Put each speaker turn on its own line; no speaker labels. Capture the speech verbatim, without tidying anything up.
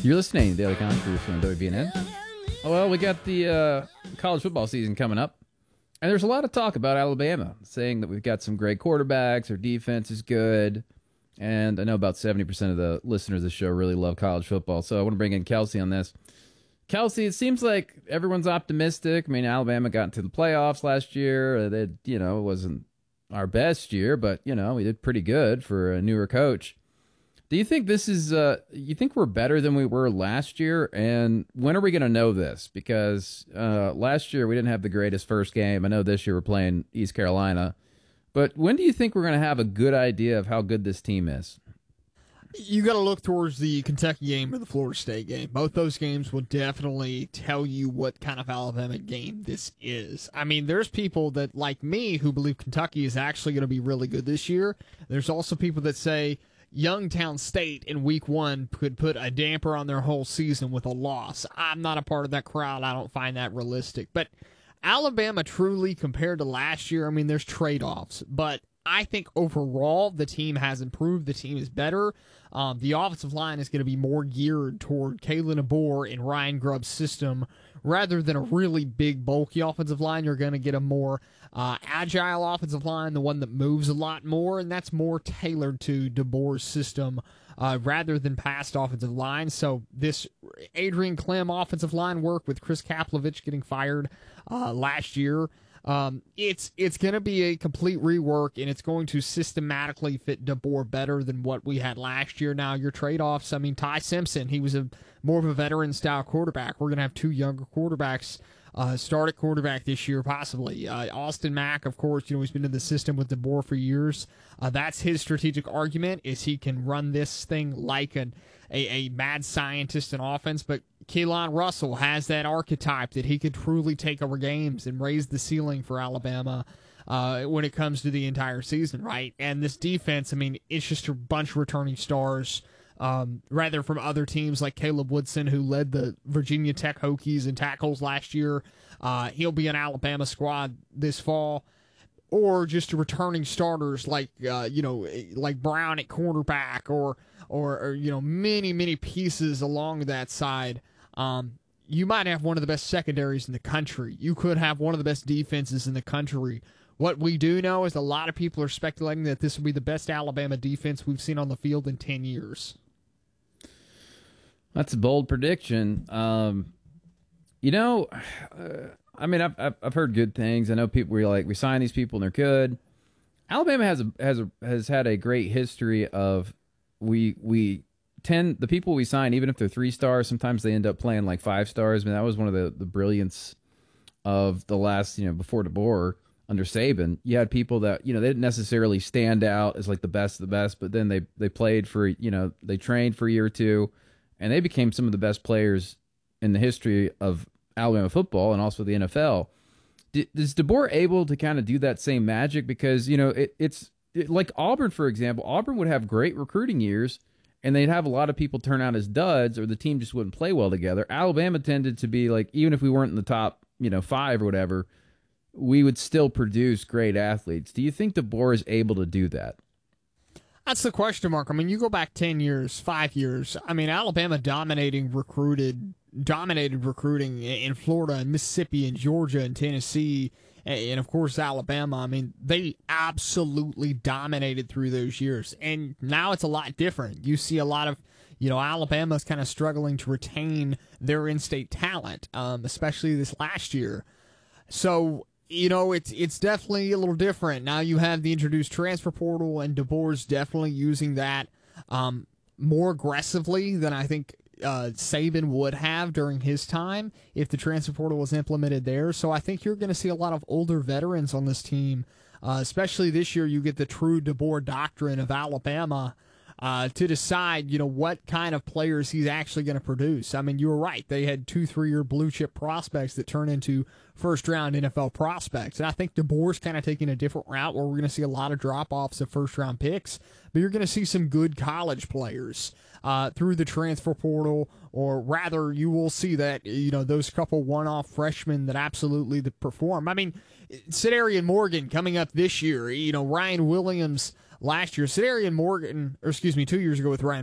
You're listening to Daily Contribution on W B N N. Oh, well, we got the uh, college football season coming up, and there's a lot of talk about Alabama, saying that we've got some great quarterbacks, our defense is good, and I know about seventy percent of the listeners of the show really love college football, so I want to bring in Kelsey on this. Kelsey, it seems like everyone's optimistic. I mean, Alabama got into the playoffs last year. They, you know, it wasn't our best year, but, you know, we did pretty good for a newer coach. Do you think this is, uh, you think we're better than we were last year? And when are we going to know this? Because uh, last year we didn't have the greatest first game. I know this year we're playing East Carolina. But when do you think we're going to have a good idea of how good this team is?
You got to look towards the Kentucky game or the Florida State game. Both those games will definitely tell you what kind of Alabama game this is. I mean, there's people that, like me, who believe Kentucky is actually going to be really good this year. There's also people that say Youngstown State in week one could put a damper on their whole season with a loss. I'm not a part of that crowd. I don't find that realistic. But Alabama truly, compared to last year, I mean, there's trade-offs. But I think overall the team has improved. The team is better. Um, the offensive line is going to be more geared toward Kalen DeBoer and Ryan Grubb's system rather than a really big, bulky offensive line. You're going to get a more uh, agile offensive line, the one that moves a lot more, and that's more tailored to DeBoer's system uh, rather than past offensive line. So this Adrian Clem offensive line work with Chris Kaplovich getting fired uh, last year, Um, it's it's going to be a complete rework, and it's going to systematically fit DeBoer better than what we had last year. Now, your trade-offs, I mean, Ty Simpson, he was a more of a veteran-style quarterback. We're going to have two younger quarterbacks uh, start at quarterback this year, possibly. Uh, Austin Mack, of course, you know, he's been in the system with DeBoer for years. Uh, that's his strategic argument, is he can run this thing like an, a, a mad scientist in offense, but Keelan Russell has that archetype that he could truly take over games and raise the ceiling for Alabama uh, when it comes to the entire season, right? And this defense, I mean, it's just a bunch of returning stars, um, rather from other teams like Caleb Woodson, who led the Virginia Tech Hokies in tackles last year. Uh, he'll be an Alabama squad this fall. Or just returning starters like uh, you know, like Brown at cornerback, or, or or you know, many many pieces along that side. Um, you might have one of the best secondaries in the country. You could have one of the best defenses in the country. What we do know is a lot of people are speculating that this will be the best Alabama defense we've seen on the field in ten years.
That's a bold prediction. Um, you know, uh, I mean, I've, I've I've heard good things. I know people were like, we sign these people and they're good. Alabama has a has a has had a great history of we we tend the people we sign, even if they're three stars, sometimes they end up playing like five stars. I mean, that was one of the the brilliance of the last, you know, before DeBoer under Saban. You had people that, you know, they didn't necessarily stand out as like the best of the best, but then they they played for, you know, they trained for a year or two, and they became some of the best players in the history of Alabama football and also the N F L. D- is DeBoer able to kind of do that same magic? Because, you know, it, it's it, like Auburn, for example. Auburn would have great recruiting years, and they'd have a lot of people turn out as duds, or the team just wouldn't play well together. Alabama tended to be like, even if we weren't in the top, you know, five or whatever, we would still produce great athletes. Do you think DeBoer is able to do that?
That's the question mark. I mean, you go back ten years, five years. I mean, Alabama dominating recruited, dominated recruiting in Florida and Mississippi and Georgia and Tennessee and, of course, Alabama. I mean, they absolutely dominated through those years. And now it's a lot different. You see a lot of, you know, Alabama's kind of struggling to retain their in-state talent, um, especially this last year. So, you know, it's it's definitely a little different. Now you have the introduced transfer portal, and DeBoer's definitely using that um, more aggressively than I think uh, Saban would have during his time if the transfer portal was implemented there. So I think you're going to see a lot of older veterans on this team, uh, especially this year. You get the true DeBoer doctrine of Alabama uh, to decide, you know, what kind of players he's actually going to produce. I mean, you were right. They had two, three-year blue-chip prospects that turn into first-round N F L prospects. And I think DeBoer's kind of taking a different route where we're going to see a lot of drop-offs of first-round picks, but you're going to see some good college players uh, through the transfer portal, or rather you will see that, you know, those couple one-off freshmen that absolutely perform. I mean, Sedarian Morgan coming up this year, you know, Ryan Williams last year. Sedarian Morgan, or excuse me, two years ago with Ryan